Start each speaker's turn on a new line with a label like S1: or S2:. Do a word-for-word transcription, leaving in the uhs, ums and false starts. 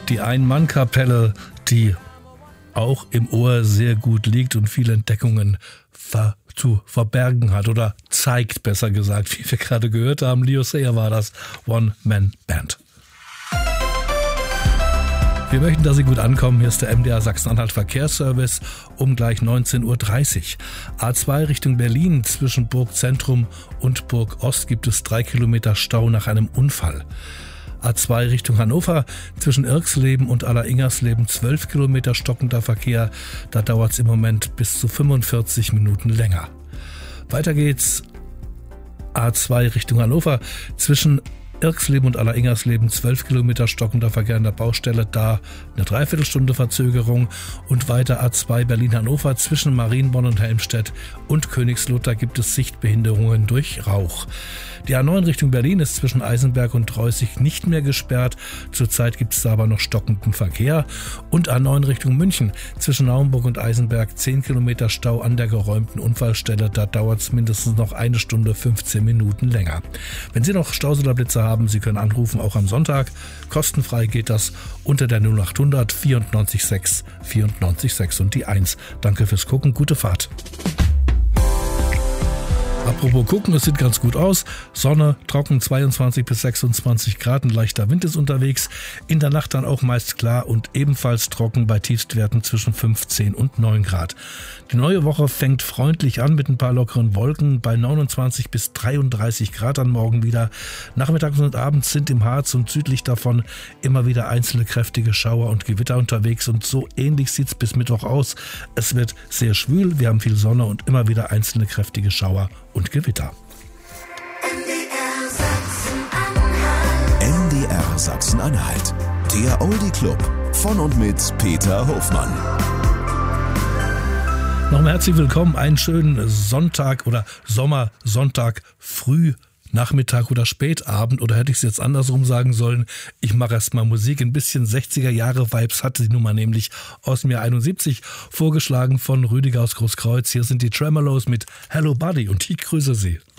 S1: Die Ein-Mann-Kapelle, die auch im Ohr sehr gut liegt und viele Entdeckungen ver- zu verbergen hat oder zeigt, besser gesagt, wie wir gerade gehört haben. Leo Sayer war das, One-Man-Band. Wir möchten, dass Sie gut ankommen. Hier ist der M D R Sachsen-Anhalt Verkehrsservice um gleich neunzehn Uhr dreißig. A zwei Richtung Berlin zwischen Burgzentrum und Burg Ost gibt es drei Kilometer Stau nach einem Unfall. A zwei Richtung Hannover zwischen Irxleben und Aller-Ingersleben zwölf Kilometer stockender Verkehr. Da dauert es im Moment bis zu fünfundvierzig Minuten länger. Weiter geht's A zwei Richtung Hannover zwischen Irxleben und Aller-Ingersleben zwölf Kilometer stockender Verkehr an der Baustelle, da eine Dreiviertelstunde Verzögerung. Und weiter A zwei Berlin-Hannover zwischen Marienborn und Helmstedt und Königslutter gibt es Sichtbehinderungen durch Rauch. Die A neun Richtung Berlin ist zwischen Eisenberg und Dreußig nicht mehr gesperrt. Zurzeit gibt es da aber noch stockenden Verkehr. Und A neun Richtung München zwischen Naumburg und Eisenberg zehn Kilometer Stau an der geräumten Unfallstelle. Da dauert es mindestens noch eine Stunde fünfzehn Minuten länger. Wenn Sie noch Staus oder Blitzer haben, Sie können anrufen, auch am Sonntag. Kostenfrei geht das unter der null acht hundert vierundneunzig sechs vierundneunzig sechs und die eins. Danke fürs Gucken, gute Fahrt. Apropos gucken, es sieht ganz gut aus. Sonne, trocken, zweiundzwanzig bis sechsundzwanzig Grad, ein leichter Wind ist unterwegs. In der Nacht dann auch meist klar und ebenfalls trocken bei Tiefstwerten zwischen fünfzehn und neun Grad. Die neue Woche fängt freundlich an mit ein paar lockeren Wolken bei neunundzwanzig bis dreiunddreißig Grad am Morgen wieder. Nachmittags und abends sind im Harz und südlich davon immer wieder einzelne kräftige Schauer und Gewitter unterwegs und so ähnlich sieht es bis Mittwoch aus. Es wird sehr schwül, wir haben viel Sonne und immer wieder einzelne kräftige Schauer und Gewitter.
S2: M D R Sachsen-Anhalt, der Oldie Club von und mit Peter Hofmann.
S1: Nochmal herzlich willkommen, einen schönen Sonntag oder Sommersonntag früh, Nachmittag oder Spätabend, oder hätte ich es jetzt andersrum sagen sollen, ich mache erstmal Musik. Ein bisschen sechziger Jahre Vibes hatte die Nummer nämlich aus dem Jahr einundsiebzig, vorgeschlagen von Rüdiger aus Großkreuz. Hier sind die Tremolos mit Hello Buddy und ich grüße Sie.